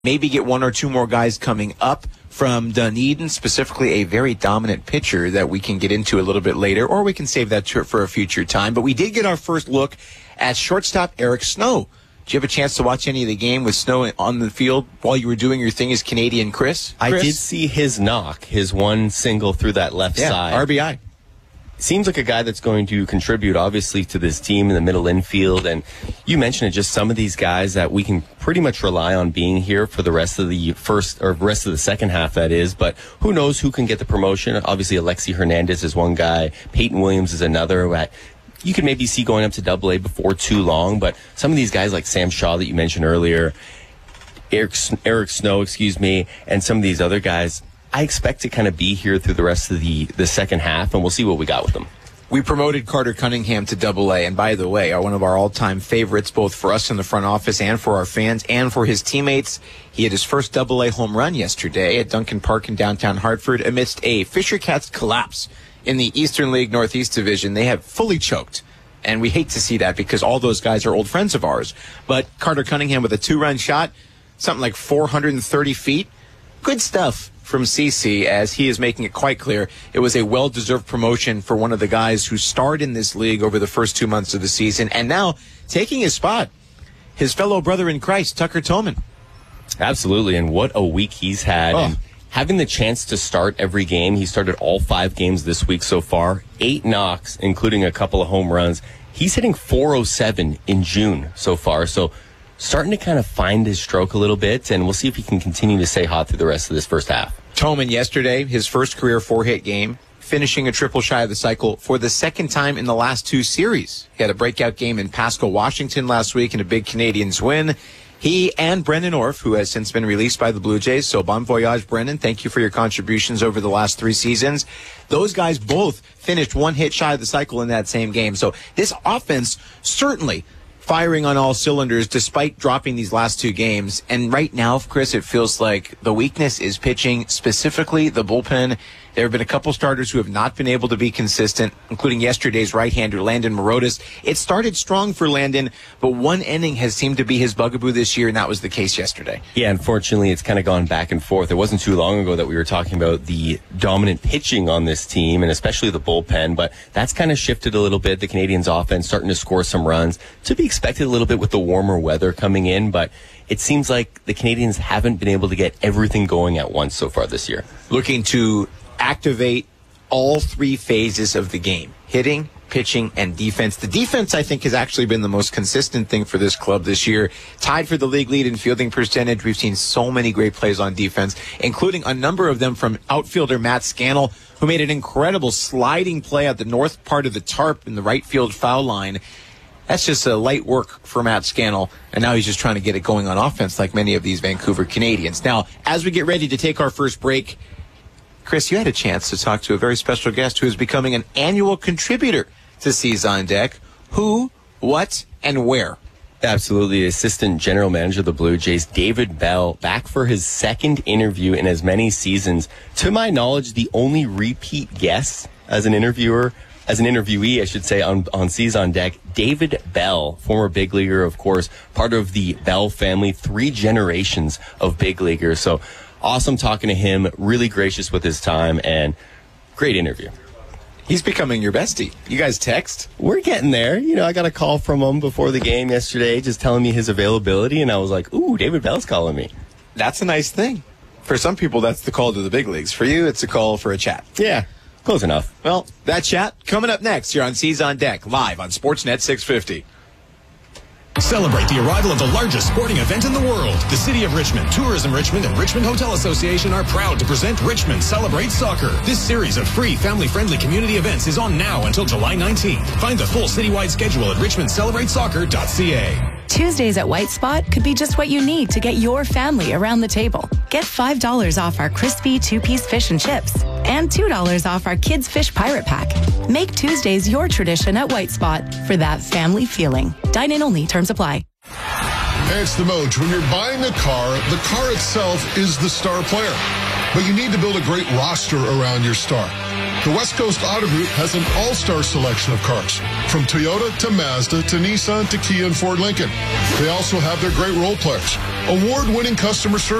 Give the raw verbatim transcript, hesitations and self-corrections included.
maybe get one or two more guys coming up from Dunedin, specifically a very dominant pitcher that we can get into a little bit later, or we can save that for a future time. But we did get our first look at shortstop Eric Snow. Did you have a chance to watch any of the game with Snow on the field while you were doing your thing as Canadian Chris? I Chris? did see his knock, his one single through that left yeah, side. R B I. Seems like a guy that's going to contribute, obviously, to this team in the middle infield. And you mentioned it, just some of these guys that we can pretty much rely on being here for the rest of the first or rest of the second half, that is. But who knows who can get the promotion? Obviously, Alexi Hernandez is one guy. Peyton Williams is another. That you could maybe see going up to Double A before too long. But some of these guys like Sam Shaw that you mentioned earlier, Eric, Eric Snow, excuse me, and some of these other guys, I expect to kind of be here through the rest of the, the second half, and we'll see what we got with them. We promoted Carter Cunningham to Double A, and by the way, are one of our all-time favorites, both for us in the front office and for our fans and for his teammates. He had his first Double A home run yesterday at Duncan Park in downtown Hartford amidst a Fisher Cats collapse in the Eastern League Northeast Division. They have fully choked, and we hate to see that because all those guys are old friends of ours. But Carter Cunningham with a two-run shot, something like four hundred thirty feet. Good stuff from C C, as he is making it quite clear it was a well-deserved promotion for one of the guys who starred in this league over the first two months of the season, and now taking his spot, his fellow brother in Christ, Tucker Tolman. Absolutely, and what a week he's had. Oh. And having the chance to start every game, he started all five games this week so far, eight knocks, including a couple of home runs. He's hitting four oh seven in June so far, so starting to kind of find his stroke a little bit, and we'll see if he can continue to stay hot through the rest of this first half. Tolman yesterday, his first career four-hit game, finishing a triple shy of the cycle for the second time in the last two series. He had a breakout game in Pasco, Washington last week in a big Canadians win. He and Brendan Orff, who has since been released by the Blue Jays, so bon voyage, Brendan. Thank you for your contributions over the last three seasons. Those guys both finished one hit shy of the cycle in that same game. So this offense certainly firing on all cylinders despite dropping these last two games. And right now, Chris, it feels like the weakness is pitching, specifically the bullpen. There have been a couple starters who have not been able to be consistent, including yesterday's right-hander, Landon Morotis. It started strong for Landon, but one inning has seemed to be his bugaboo this year, and that was the case yesterday. Yeah, unfortunately, it's kind of gone back and forth. It wasn't too long ago that we were talking about the dominant pitching on this team, and especially the bullpen, but that's kind of shifted a little bit. The Canadians' offense starting to score some runs. To be expected a little bit with the warmer weather coming in, but it seems like the Canadians haven't been able to get everything going at once so far this year. Looking to activate all three phases of the game: hitting, pitching, and defense. The defense, I think, has actually been the most consistent thing for this club this year. Tied for the league lead in fielding percentage. We've seen so many great plays on defense, including a number of them from outfielder Matt Scannell, who made an incredible sliding play at the north part of the tarp in the right field foul line. That's just a light work for Matt Scannell, and now he's just trying to get it going on offense like many of these Vancouver Canadians. Now, as we get ready to take our first break, Chris, you had a chance to talk to a very special guest who is becoming an annual contributor to C's on Deck. Who, what, and where? Absolutely. Assistant General Manager of the Blue Jays, David Bell, back for his second interview in as many seasons. To my knowledge, the only repeat guest as an interviewer, as an interviewee, I should say, on, on C's on Deck, David Bell, former big leaguer, of course, part of the Bell family, three generations of big leaguers. So awesome talking to him, really gracious with his time, and great interview. He's becoming your bestie. You guys text? We're getting there. You know, I got a call from him before the game yesterday just telling me his availability, and I was like, ooh, David Bell's calling me. That's a nice thing. For some people, that's the call to the big leagues. For you, it's a call for a chat. Yeah, close enough. Well, that chat coming up next here on C's on Deck, live on Sportsnet six fifty. Celebrate the arrival of the largest sporting event in the world. The City of Richmond, Tourism Richmond, and Richmond Hotel Association are proud to present Richmond Celebrate Soccer. This series of free, family-friendly community events is on now until July nineteenth. Find the full citywide schedule at richmond celebrate soccer dot c a. Tuesdays at White Spot could be just what you need to get your family around the table. Get five dollars off our crispy two-piece fish and chips and two dollars off our Kids Fish Pirate Pack. Make Tuesdays your tradition at White Spot for that family feeling. Dine in only. Terms apply. It's the Moj. When you're buying a car, the car itself is the star player. But you need to build a great roster around your star. The West Coast Auto Group has an all-star selection of cars, from Toyota to Mazda to Nissan to Kia and Ford Lincoln. They also have their great role players. award-winning customer service.